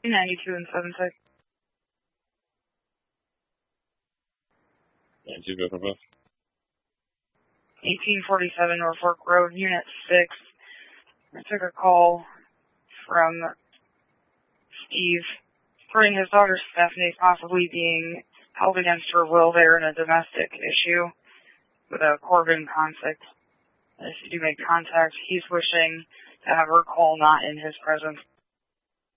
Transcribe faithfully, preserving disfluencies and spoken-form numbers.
ninety-two and seven six. ninety-two, go for both. eighteen forty-seven Norfolk Road, Unit six. I took a call from Steve reporting his daughter Stephanie possibly being held against her will there in a domestic issue with a Corbin conflict. If you do make contact, he's wishing to have her call not in his presence.